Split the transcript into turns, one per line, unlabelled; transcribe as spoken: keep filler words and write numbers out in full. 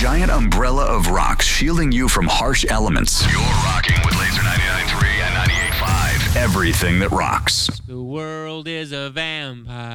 giant umbrella of rocks shielding you from harsh elements. You're rocking with Laser ninety-nine point three and ninety-eight point five. Everything that rocks.
The world is a vampire.